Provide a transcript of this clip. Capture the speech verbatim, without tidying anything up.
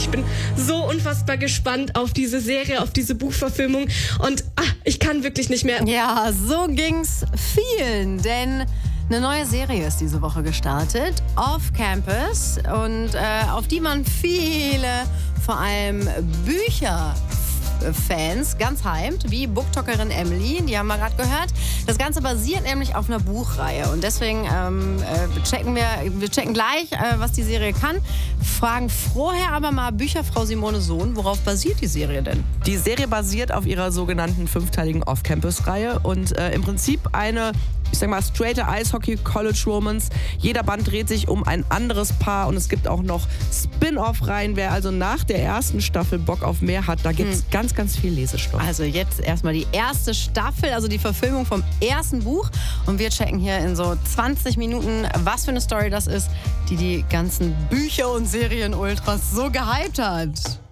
Ich bin so unfassbar gespannt auf diese Serie, auf diese Buchverfilmung und ah, ich kann wirklich nicht mehr. Ja, so ging's vielen, denn eine neue Serie ist diese Woche gestartet, Off Campus, und äh, auf die man viele, vor allem Bücher Fans ganz hyped, wie Booktalkerin Emily, die haben wir gerade gehört. Das Ganze basiert nämlich auf einer Buchreihe und deswegen ähm, äh, checken wir, wir checken gleich, äh, was die Serie kann, fragen vorher aber mal Bücherfrau Simone Sohn, worauf basiert die Serie denn? Die Serie basiert auf ihrer sogenannten fünfteiligen Off-Campus-Reihe und äh, im Prinzip eine, ich sag mal, straighte Eishockey-College-Romance. Jeder Band dreht sich um ein anderes Paar und es gibt auch noch Spin-Off-Reihen. Wer also nach der ersten Staffel Bock auf mehr hat, da gibt's hm. ganz, ganz viel Lesestoff. Also jetzt erstmal die erste Staffel, also die Verfilmung vom ersten Buch. Und wir checken hier in so zwanzig Minuten, was für eine Story das ist, die die ganzen Bücher- und Serien-Ultras so gehypt hat.